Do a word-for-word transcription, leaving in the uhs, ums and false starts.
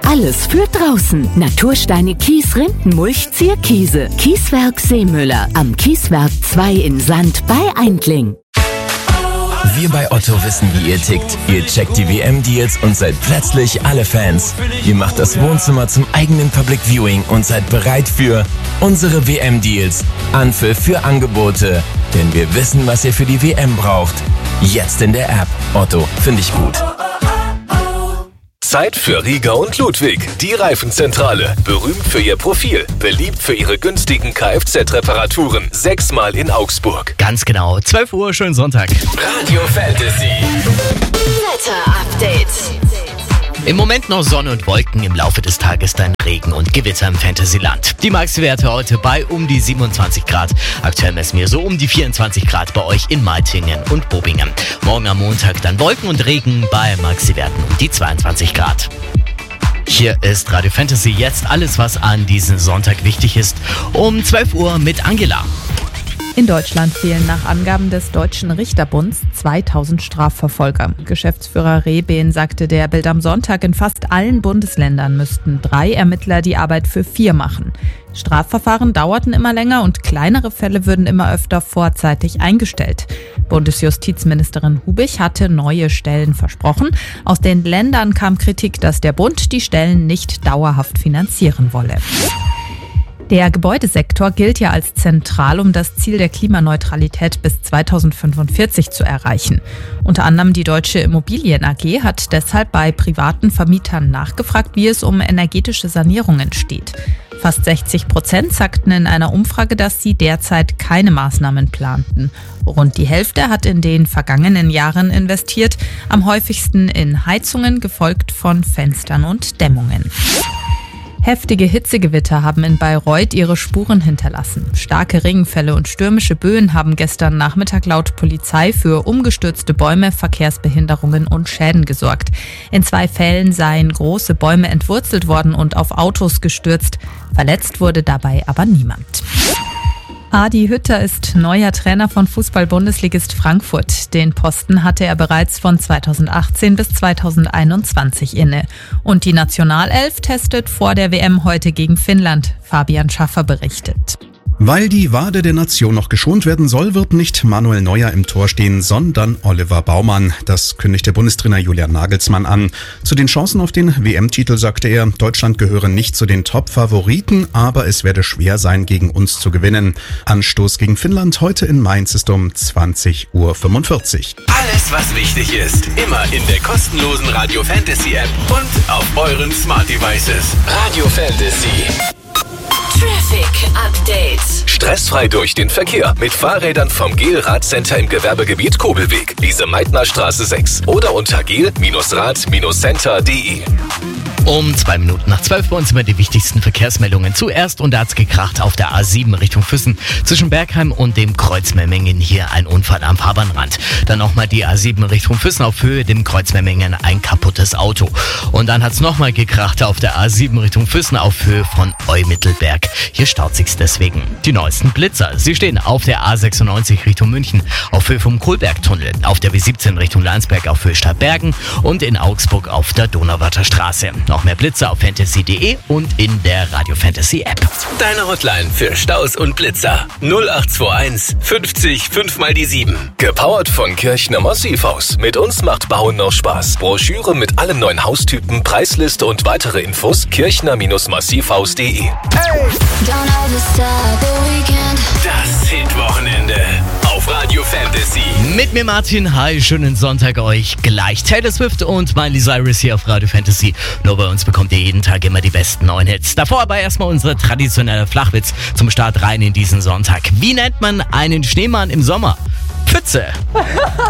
Alles für draußen. Natursteine, Kies, Rindenmulch, Zierkiese. Kieswerk Seemüller. Am Kieswerk zwei in Sand bei Eindling. Wir bei Otto wissen, wie ihr tickt. Ihr checkt die W M-Deals und seid plötzlich alle Fans. Ihr macht das Wohnzimmer zum eigenen Public Viewing und seid bereit für unsere W M-Deals. Anpfiff für Angebote. Denn wir wissen, was ihr für die W M braucht. Jetzt in der App. Otto, finde ich gut. Zeit für Rieger und Ludwig, die Reifenzentrale. Berühmt für ihr Profil, beliebt für ihre günstigen Kfz-Reparaturen. Sechsmal in Augsburg. Ganz genau, zwölf Uhr, schönen Sonntag. Radio Fantasy. Wetter-Update. Im Moment noch Sonne und Wolken, im Laufe des Tages dann Regen und Gewitter im Fantasyland. Die Maxi-Werte heute bei um die siebenundzwanzig Grad. Aktuell messen wir so um die vierundzwanzig Grad bei euch in Meitingen und Bobingen. Morgen am Montag dann Wolken und Regen bei Maxi-Werten um die zweiundzwanzig Grad. Hier ist Radio Fantasy jetzt alles, was an diesem Sonntag wichtig ist. Um zwölf Uhr mit Angela. In Deutschland fehlen nach Angaben des Deutschen Richterbunds zweitausend Strafverfolger. Geschäftsführer Rehben sagte der Bild am Sonntag, in fast allen Bundesländern müssten drei Ermittler die Arbeit für vier machen. Strafverfahren dauerten immer länger und kleinere Fälle würden immer öfter vorzeitig eingestellt. Bundesjustizministerin Hubich hatte neue Stellen versprochen. Aus den Ländern kam Kritik, dass der Bund die Stellen nicht dauerhaft finanzieren wolle. Der Gebäudesektor gilt ja als zentral, um das Ziel der Klimaneutralität bis zweitausendfünfundvierzig zu erreichen. Unter anderem die Deutsche Immobilien A G hat deshalb bei privaten Vermietern nachgefragt, wie es um energetische Sanierungen steht. Fast sechzig Prozent sagten in einer Umfrage, dass sie derzeit keine Maßnahmen planten. Rund die Hälfte hat in den vergangenen Jahren investiert, am häufigsten in Heizungen, gefolgt von Fenstern und Dämmungen. Heftige Hitzegewitter haben in Bayreuth ihre Spuren hinterlassen. Starke Regenfälle und stürmische Böen haben gestern Nachmittag laut Polizei für umgestürzte Bäume, Verkehrsbehinderungen und Schäden gesorgt. In zwei Fällen seien große Bäume entwurzelt worden und auf Autos gestürzt. Verletzt wurde dabei aber niemand. Adi Hütter ist neuer Trainer von Fußball-Bundesligist Frankfurt. Den Posten hatte er bereits von zweitausendachtzehn bis zweitausendeinundzwanzig inne. Und die Nationalelf testet vor der W M heute gegen Finnland. Fabian Schaffer berichtet. Weil die Wade der Nation noch geschont werden soll, wird nicht Manuel Neuer im Tor stehen, sondern Oliver Baumann. Das kündigte Bundestrainer Julian Nagelsmann an. Zu den Chancen auf den W M-Titel sagte er, Deutschland gehöre nicht zu den Top-Favoriten, aber es werde schwer sein, gegen uns zu gewinnen. Anstoß gegen Finnland heute in Mainz ist um zwanzig Uhr fünfundvierzig. Alles, was wichtig ist, immer in der kostenlosen Radio Fantasy App und auf euren Smart Devices. Radio Fantasy. Traffic Update. Stressfrei durch den Verkehr mit Fahrrädern vom Gel-Rad-Center im Gewerbegebiet Kobelweg, Lise-Meitner-Straße sechs oder unter gel Rad Center punkt de. Um zwei Minuten nach zwölf bei uns immer die wichtigsten Verkehrsmeldungen. Zuerst, und da hat's gekracht, auf der A sieben Richtung Füssen zwischen Bergheim und dem Kreuz Memmingen. Hier ein Unfall am Fahrbahnrand. Dann nochmal die A sieben Richtung Füssen auf Höhe dem Kreuz Memmingen, ein kaputtes Auto. Und dann hat's nochmal gekracht auf der A sieben Richtung Füssen auf Höhe von Eumittelberg. Hier staut sich's deswegen. Die neuesten Blitzer, sie stehen auf der A sechsundneunzig Richtung München auf Höhe vom Kohlbergtunnel, auf der B siebzehn Richtung Landsberg auf Höhe Stadtbergen und in Augsburg auf der Donauwörther Straße. Noch mehr Blitzer auf fantasy punkt de und in der Radio Fantasy App. Deine Hotline für Staus und Blitzer null acht zwei eins fünfzig fünf mal die sieben. Gepowert von Kirchner Massivhaus. Mit uns macht Bauen noch Spaß. Broschüre mit allen neuen Haustypen, Preisliste und weitere Infos kirchner Massivhaus punkt de. Hey! Das Hitwochenende auf Radio Fantasy. Mit mir Martin, hi, schönen Sonntag euch gleich. Taylor Swift und Miley Cyrus hier auf Radio Fantasy. Nur bei uns bekommt ihr jeden Tag immer die besten neuen Hits. Davor aber erstmal unsere traditionelle Flachwitz zum Start rein in diesen Sonntag. Wie nennt man einen Schneemann im Sommer? Pfütze.